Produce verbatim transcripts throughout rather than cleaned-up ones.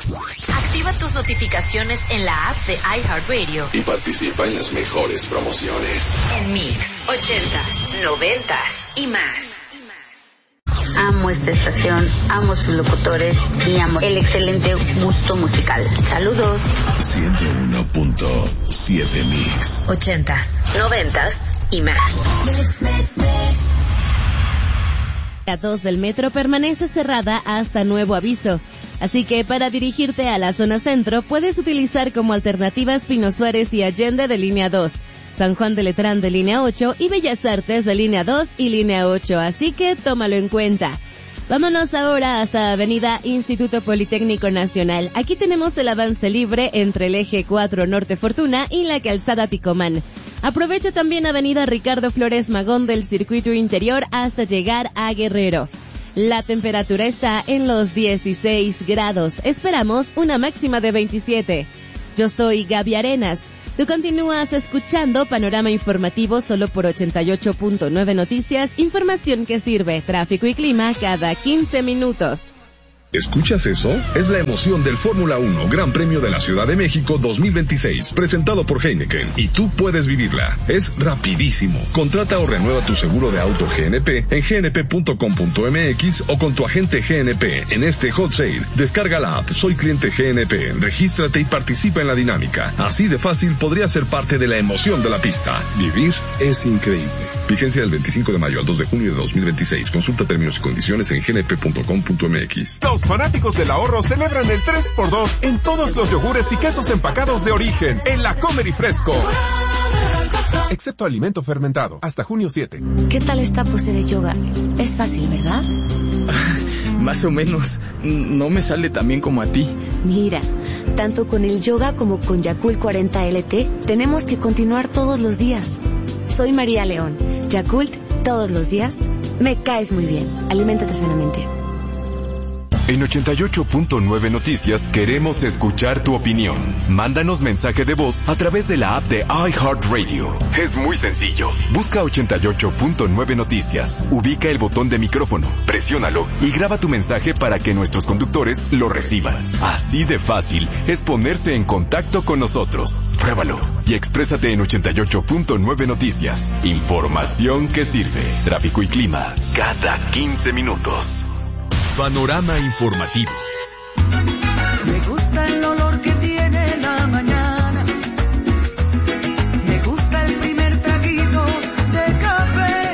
Activa tus notificaciones en la app de iHeartRadio y participa en las mejores promociones. En Mix, ochentas, noventas y más. Amo esta estación, amo sus locutores y amo el excelente gusto musical. Saludos. ciento uno punto siete Mix. Ochentas, noventas y más. La dos del metro permanece cerrada hasta nuevo aviso. Así que para dirigirte a la zona centro puedes utilizar como alternativas Pino Suárez y Allende de línea dos, San Juan de Letrán de línea ocho y Bellas Artes de línea dos y línea ocho, así que tómalo en cuenta. Vámonos ahora hasta Avenida Instituto Politécnico Nacional. Aquí tenemos el avance libre entre el eje cuatro Norte Fortuna y la calzada Ticomán. Aprovecha también Avenida Ricardo Flores Magón del circuito interior hasta llegar a Guerrero. La temperatura está en los dieciséis grados. Esperamos una máxima de veintisiete. Yo soy Gaby Arenas. Tú continúas escuchando Panorama Informativo solo por ochenta y ocho punto nueve Noticias, información que sirve, tráfico y clima cada quince minutos. ¿Escuchas eso? Es la emoción del Fórmula uno Gran Premio de la Ciudad de México dos mil veintiséis, presentado por Heineken, y tú puedes vivirla. Es rapidísimo. Contrata o renueva tu seguro de auto G N P en g n p punto com punto m x o con tu agente G N P en este hot sale. Descarga la app Soy Cliente G N P, regístrate y participa en la dinámica. Así de fácil podrías ser parte de la emoción de la pista. Vivir es increíble. Vigencia del veinticinco de mayo al dos de junio de dos mil veintiséis. Consulta términos y condiciones en g n p punto com punto m x. Los fanáticos del ahorro celebran el tres por dos en todos los yogures y quesos empacados de origen en la Comer y Fresco. Excepto alimento fermentado, hasta junio siete. ¿Qué tal esta pose de yoga? Es fácil, ¿verdad? Más o menos. No me sale tan bien como a ti. Mira, tanto con el yoga como con Yakult cuarenta L T, tenemos que continuar todos los días. Soy María León. Yakult, todos los días. Me caes muy bien. Aliméntate sanamente. En ochenta y ocho punto nueve Noticias queremos escuchar tu opinión. Mándanos mensaje de voz a través de la app de iHeartRadio. Es muy sencillo. Busca ochenta y ocho punto nueve Noticias. Ubica el botón de micrófono, presiónalo y graba tu mensaje para que nuestros conductores lo reciban. Así de fácil es ponerse en contacto con nosotros. Pruébalo y exprésate en ochenta y ocho punto nueve Noticias. Información que sirve. Tráfico y clima cada quince minutos. Panorama Informativo. Me gusta el olor que tiene la mañana. Me gusta el primer traguito de café.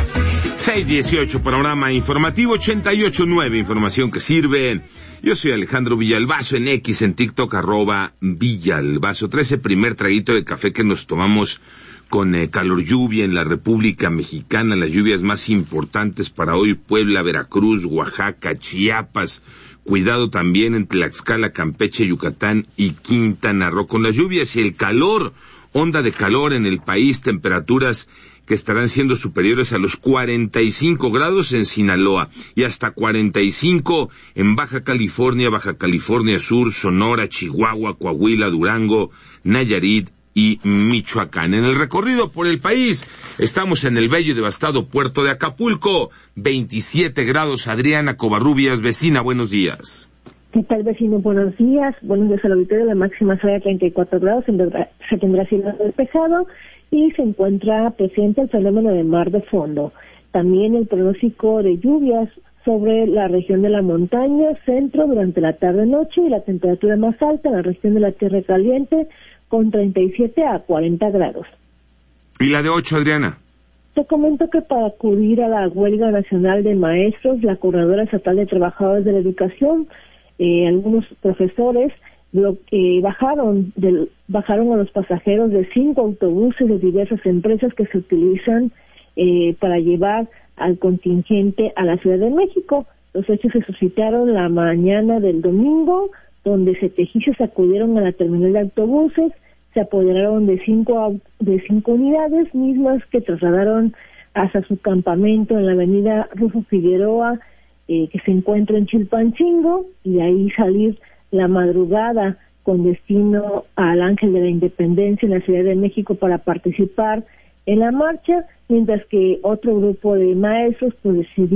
seis dieciocho, Panorama Informativo, ochenta y ocho punto nueve, información que sirve. Yo soy Alejandro Villalbazo, en X, en TikTok, arroba Villalbazo. Trae ese primer traguito de café que nos tomamos con eh, calor lluvia en la República Mexicana, las lluvias más importantes para hoy: Puebla, Veracruz, Oaxaca, Chiapas. Cuidado también en Tlaxcala, Campeche, Yucatán y Quintana Roo. Con las lluvias y el calor, onda de calor en el país, temperaturas que estarán siendo superiores a los cuarenta y cinco grados en Sinaloa y hasta cuarenta y cinco en Baja California, Baja California Sur, Sonora, Chihuahua, Coahuila, Durango, Nayarit y Michoacán. En el recorrido por el país, estamos en el bello y devastado puerto de Acapulco, veintisiete grados. Adriana Covarrubias, vecina, buenos días. ¿Qué tal, vecino? Buenos días. Buenos días al auditorio. La máxima será de treinta y cuatro grados, se tendrá cielo despejado y se encuentra presente el fenómeno de mar de fondo. También el pronóstico de lluvias sobre la región de la montaña, centro, durante la tarde-noche, y la temperatura más alta en la región de la Tierra Caliente, con treinta y siete a cuarenta grados. ¿Y la de ocho, Adriana? Te comento que para acudir a la huelga nacional de maestros, la Coordinadora Estatal de Trabajadores de la Educación, eh, algunos profesores lo, eh, bajaron, del, bajaron a los pasajeros de cinco autobuses de diversas empresas que se utilizan eh, para llevar al contingente a la Ciudad de México. Los hechos se suscitaron la mañana del domingo, donde setejistas acudieron a la terminal de autobuses, se apoderaron de cinco de cinco unidades mismas que trasladaron hasta su campamento en la avenida Rufo Figueroa, eh, que se encuentra en Chilpancingo, y de ahí salir la madrugada con destino al Ángel de la Independencia en la Ciudad de México para participar en la marcha, mientras que otro grupo de maestros pues decidió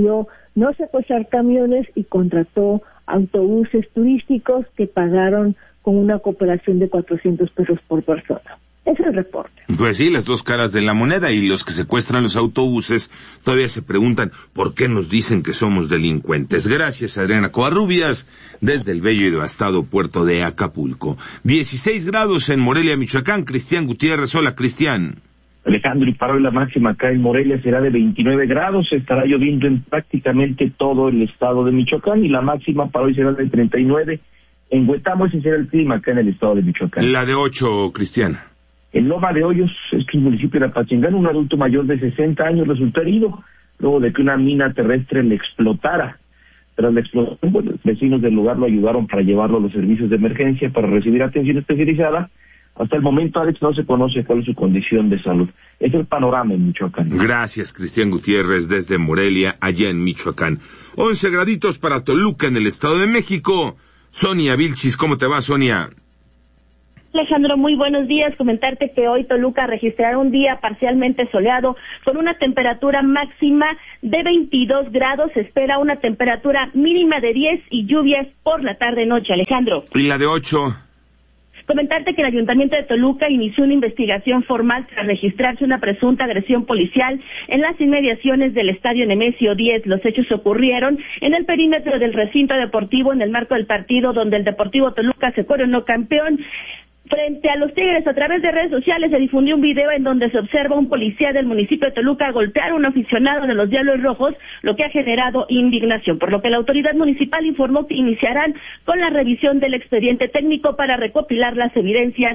no secuestrar camiones y contrató autobuses turísticos que pagaron con una cooperación de cuatrocientos pesos por persona. Es el reporte. Pues sí, las dos caras de la moneda, y los que secuestran los autobuses todavía se preguntan por qué nos dicen que somos delincuentes. Gracias, Adriana Covarrubias, desde el bello y devastado puerto de Acapulco. dieciséis grados en Morelia, Michoacán. Cristian Gutiérrez, hola, Cristian. Alejandro, y para hoy la máxima acá en Morelia será de veintinueve grados, estará lloviendo en prácticamente todo el estado de Michoacán, y la máxima para hoy será de treinta y nueve. En Huetamo ese será el clima acá en el estado de Michoacán. La de ocho, Cristian. En Loma de Hoyos, es que el municipio de Apachingán, un adulto mayor de sesenta años resultó herido luego de que una mina terrestre le explotara. Tras la explosión, bueno, los vecinos del lugar lo ayudaron para llevarlo a los servicios de emergencia para recibir atención especializada. Hasta el momento, Alex, no se conoce cuál es su condición de salud. Es el panorama en Michoacán. Gracias, Cristian Gutiérrez, desde Morelia, allá en Michoacán. once graditos para Toluca, en el Estado de México. Sonia Vilchis, ¿cómo te va, Sonia? Alejandro, muy buenos días. Comentarte que hoy Toluca registrará un día parcialmente soleado con una temperatura máxima de veintidós grados. Se espera una temperatura mínima de diez y lluvias por la tarde-noche, Alejandro. ¿Y la de ocho? Comentarte que el Ayuntamiento de Toluca inició una investigación formal tras registrarse una presunta agresión policial en las inmediaciones del Estadio Nemesio diez. Los hechos ocurrieron en el perímetro del recinto deportivo en el marco del partido donde el Deportivo Toluca se coronó campeón frente a los Tigres. A través de redes sociales se difundió un video en donde se observa un policía del municipio de Toluca golpear a un aficionado de los Diablos Rojos, lo que ha generado indignación, por lo que la autoridad municipal informó que iniciarán con la revisión del expediente técnico para recopilar las evidencias